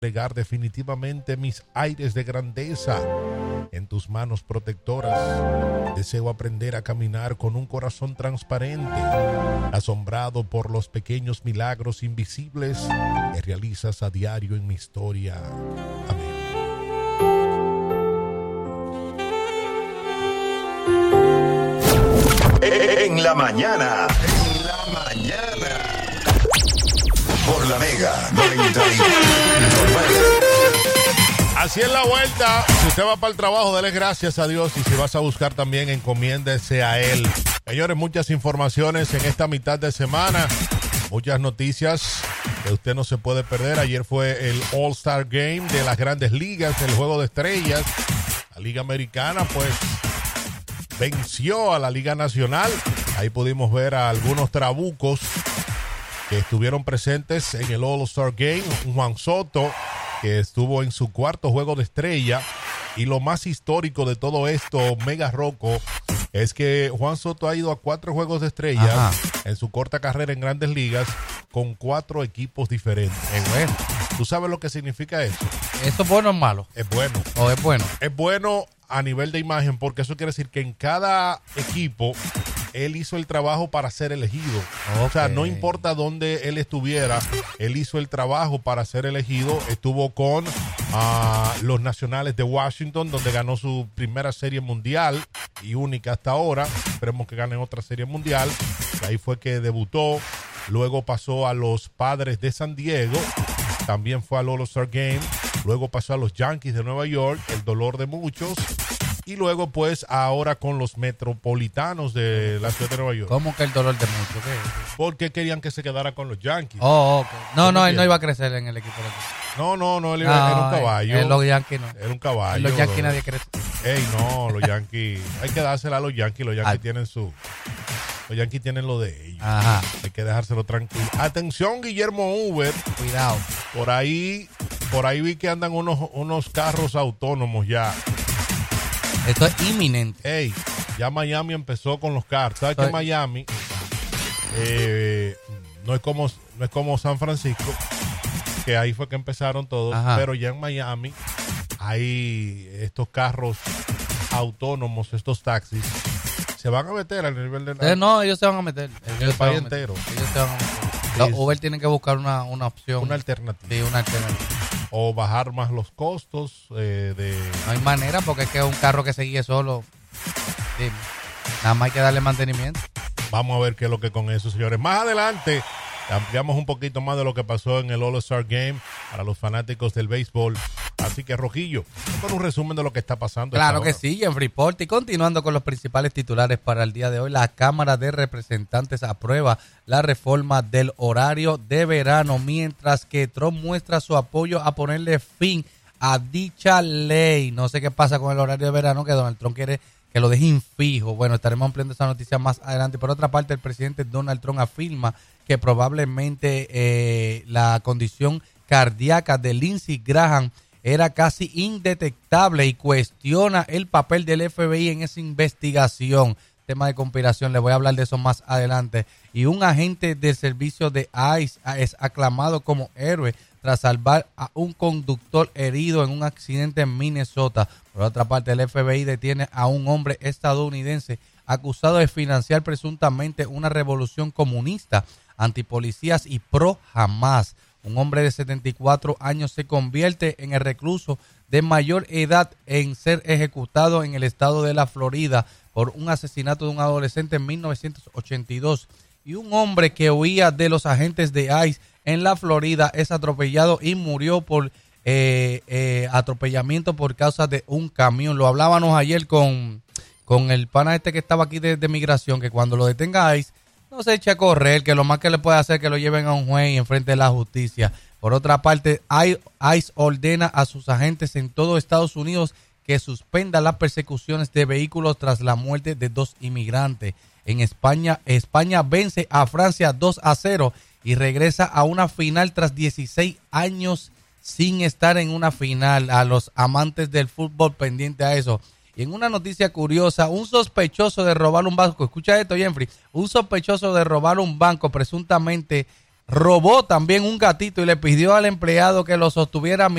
Plegar definitivamente mis aires de grandeza en tus manos protectoras. Deseo aprender a caminar con un corazón transparente, asombrado por los pequeños milagros invisibles que realizas a diario en mi historia. Amén. En la mañana. Por la Mega 93. Así es la vuelta. Si usted va para el trabajo, dele gracias a Dios. Y si vas a buscar también, encomiéndese a Él. Señores, muchas informaciones en esta mitad de semana. Muchas noticias que usted no se puede perder. Ayer fue el All-Star Game de las Grandes Ligas, el Juego de Estrellas. La Liga Americana, pues, venció a la Liga Nacional. Ahí pudimos ver a algunos trabucos que estuvieron presentes en el All-Star Game. Juan Soto, que estuvo en su cuarto Juego de Estrella. Y lo más histórico de todo esto, Mega Rocco, es que Juan Soto ha ido a 4 Juegos de Estrella en su corta carrera en Grandes Ligas con 4 equipos diferentes. Es bueno. ¿Tú sabes lo que significa eso? ¿Eso es bueno o malo? Es bueno. ¿O es bueno? Es bueno a nivel de imagen, porque eso quiere decir que en cada equipo él hizo el trabajo para ser elegido. Okay. O sea, no importa dónde él estuviera, él hizo el trabajo para ser elegido. Estuvo con los Nacionales de Washington, donde ganó su primera serie mundial y única hasta ahora. Esperemos que gane otra serie mundial. Ahí fue que debutó. Luego pasó a los Padres de San Diego. También fue al All-Star Game. Luego pasó a los Yankees de Nueva York, el dolor de muchos. Y luego, pues, ahora con los Metropolitanos de la ciudad de Nueva York. ¿Cómo que el dolor de muchos? ¿Qué? Porque querían que se quedara con los Yankees. Oh, okay. No, él no iba a crecer en el equipo. No, él era un caballo. Los Yankees no. Era un caballo. Los Yankees nadie crece. Los Yankees, hay que dársela a los Yankees. Los Yankees tienen Los Yankees tienen lo de ellos. Ajá. Hay que dejárselo tranquilo. Atención, Guillermo Uber. Cuidado. Por ahí vi que andan unos carros autónomos ya. Esto es inminente. Ey, ya Miami empezó con los carros. ¿Sabes que Miami no es como San Francisco, que ahí fue que empezaron todos? Ajá. Pero ya en Miami hay estos carros autónomos, estos taxis. Se van a meter al nivel de... No, ellos se van a meter. El país entero. Ellos se van a meter. Los Uber tienen que buscar una opción. Una alternativa. Sí, una alternativa. O bajar más los costos de... No hay manera, porque es que es un carro que se guíe solo. Sí. Nada más hay que darle mantenimiento. Vamos a ver qué es lo que con eso, señores. Más adelante ampliamos un poquito más de lo que pasó en el All-Star Game para los fanáticos del béisbol. Así que, Rojillo, con un resumen de lo que está pasando. Claro que sí, en Freeport. Y continuando con los principales titulares para el día de hoy, la Cámara de Representantes aprueba la reforma del horario de verano, mientras que Trump muestra su apoyo a ponerle fin a dicha ley. No sé qué pasa con el horario de verano, que Donald Trump quiere que lo dejen fijo. Bueno, estaremos ampliando esa noticia más adelante. Por otra parte, el presidente Donald Trump afirma que probablemente la condición cardíaca de Lindsey Graham era casi indetectable y cuestiona el papel del FBI en esa investigación. Tema de conspiración, le voy a hablar de eso más adelante. Y un agente del servicio de ICE es aclamado como héroe tras salvar a un conductor herido en un accidente en Minnesota. Por otra parte, el FBI detiene a un hombre estadounidense acusado de financiar presuntamente una revolución comunista, antipolicías y pro Hamas. Un hombre de 74 años se convierte en el recluso de mayor edad en ser ejecutado en el estado de la Florida por un asesinato de un adolescente en 1982. Y un hombre que huía de los agentes de ICE en la Florida es atropellado y murió por atropellamiento por causa de un camión. Lo hablábamos ayer con el pana que estaba aquí de migración, que cuando lo detenga ICE, no se eche a correr, que lo más que le puede hacer es que lo lleven a un juez y enfrente de la justicia. Por otra parte, ICE ordena a sus agentes en todo Estados Unidos que suspenda las persecuciones de vehículos tras la muerte de 2 inmigrantes. En España vence a Francia 2-0 y regresa a una final tras 16 años sin estar en una final. A los amantes del fútbol pendiente a eso. Y en una noticia curiosa, un sospechoso de robar un banco, escucha esto, Jeffrey, un sospechoso de robar un banco presuntamente robó también un gatito y le pidió al empleado que lo sostuviera